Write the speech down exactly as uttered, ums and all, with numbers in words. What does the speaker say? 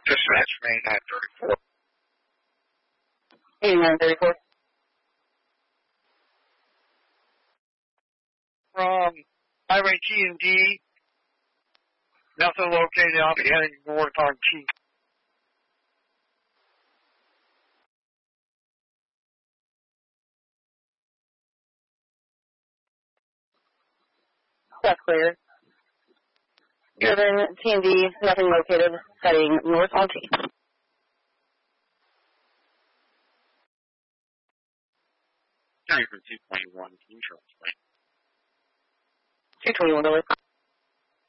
Dispatch eighty-nine thirty-four. eighty-nine thirty-four. From Highway T and D, nothing located. I'll be heading north on T. That's clear. Urban T and D, nothing located, heading north on T. County for two twenty-one, can you trust me? two twenty-one, Billy.